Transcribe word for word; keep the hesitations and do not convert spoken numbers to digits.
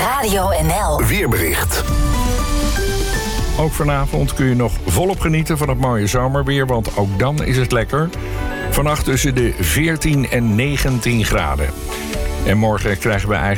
Radio N L. Weerbericht. Ook vanavond kun je nog volop genieten van het mooie zomerweer, want ook dan is het lekker. Vannacht tussen de veertien en negentien graden. En morgen krijgen we eigenlijk